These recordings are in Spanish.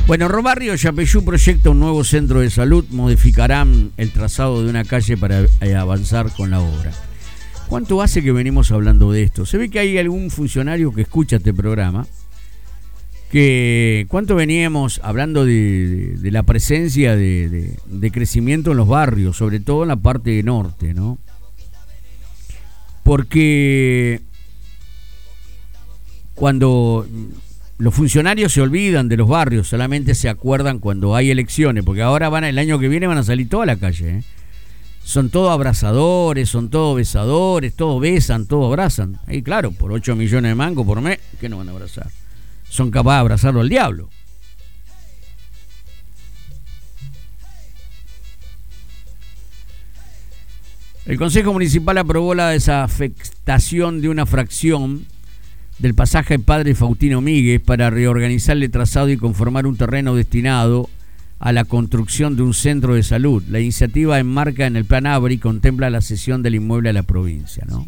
Bueno, Robarrio Yapeyú proyecta un nuevo centro de salud. Modificarán el trazado de una calle para avanzar con la obra. ¿Cuánto hace que venimos hablando de esto? Se ve que hay algún funcionario que escucha este programa. ¿Cuánto veníamos hablando de la presencia de crecimiento en los barrios, sobre todo en la parte norte, ¿no? Porque cuando los funcionarios se olvidan de los barrios, solamente se acuerdan cuando hay elecciones, porque ahora el año que viene van a salir toda la calle, ¿eh? Son todos abrazadores, son todos besadores, todos besan, todos abrazan. Y claro, por 8 millones de mangos por mes, ¿qué no van a abrazar? Son capaces de abrazarlo al diablo. El Consejo Municipal aprobó la desafectación de una fracción del pasaje Padre Faustino Míguez para reorganizar el trazado y conformar un terreno destinado a la construcción de un centro de salud. La iniciativa enmarca en el Plan ABRI y contempla la cesión del inmueble a la provincia, ¿no?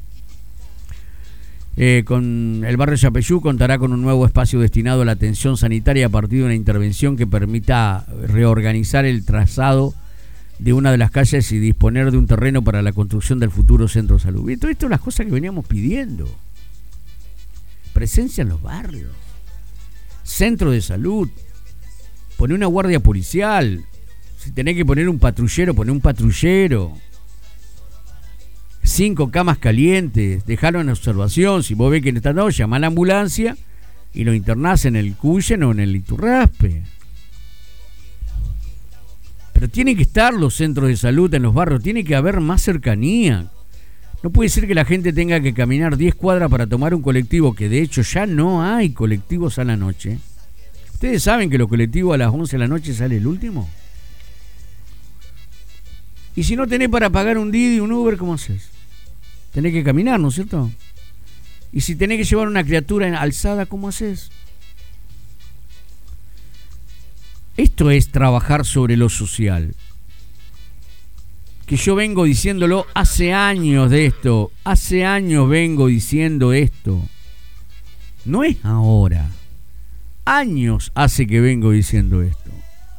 Con el barrio Yapeyú contará con un nuevo espacio destinado a la atención sanitaria a partir de una intervención que permita reorganizar el trazado de una de las calles y disponer de un terreno para la construcción del futuro centro de salud. Y todo esto son las cosas que veníamos pidiendo. Presencia en los barrios, centro de salud, poner una guardia policial, si tenés que poner un patrullero, poner un patrullero, 5 camas calientes, dejarlo en observación, si vos ves que no está, no, llama a la ambulancia y lo internás en el Cuyen o en el Iturraspe. Pero tienen que estar los centros de salud en los barrios, tiene que haber más cercanía. No puede ser que la gente tenga que caminar 10 cuadras para tomar un colectivo, que de hecho ya no hay colectivos a la noche. ¿Ustedes saben que los colectivos a las 11 de la noche sale el último? Y si no tenés para pagar un Didi, un Uber, ¿cómo haces? Tenés que caminar, ¿no es cierto? Y si tenés que llevar una criatura en alzada, ¿cómo haces? Esto es trabajar sobre lo social. Que yo vengo diciéndolo hace años de esto. Hace años vengo diciendo esto. No es ahora. Años hace que vengo diciendo esto.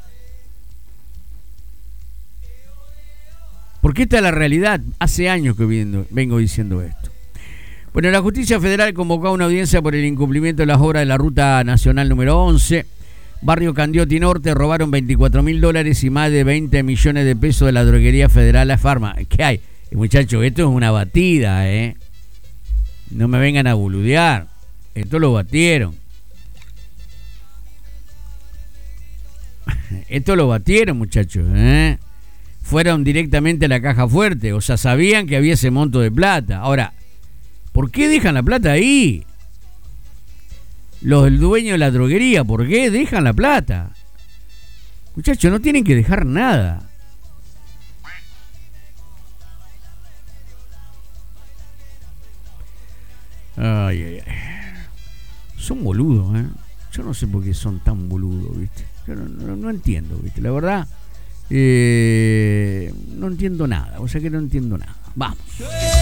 Porque esta es la realidad. Hace años que vengo diciendo esto. Bueno, la Justicia Federal convocó a una audiencia por el incumplimiento de las obras de la Ruta Nacional número 11. Barrio Candioti Norte, robaron $24.000 y más de 20 millones de pesos de la droguería federal La Farma. ¿Qué hay? Muchachos, esto es una batida, ¿eh? No me vengan a boludear. Esto lo batieron. Esto lo batieron, muchachos, ¿eh? Fueron directamente a la caja fuerte. O sea, sabían que había ese monto de plata. Ahora, ¿por qué dejan la plata ahí? Los dueños de la droguería, ¿por qué dejan la plata? Muchachos, no tienen que dejar nada. Ay, ay, ay. Son boludos, ¿eh? Yo no sé por qué son tan boludos, ¿viste? Yo no entiendo, ¿viste? La verdad, no entiendo nada. O sea que no entiendo nada. Vamos.